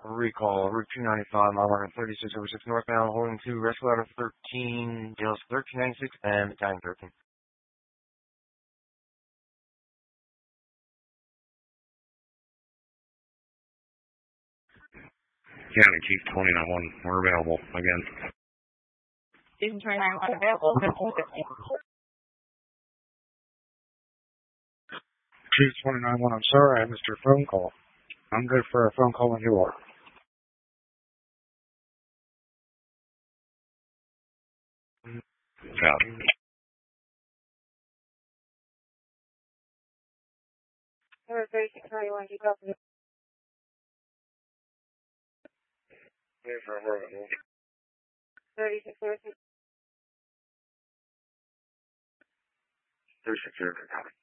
Recall, Route 295, mile marker 3606 northbound, holding 2, rescue out of 13, Dales 1396, and battalion 13. County Chief 291, we're available again. Chief 291 available. Chief 291, I'm sorry I missed your phone call. I'm good for a phone call when you are. Copy. Number 3691, keep up. 3606. 3606, copy.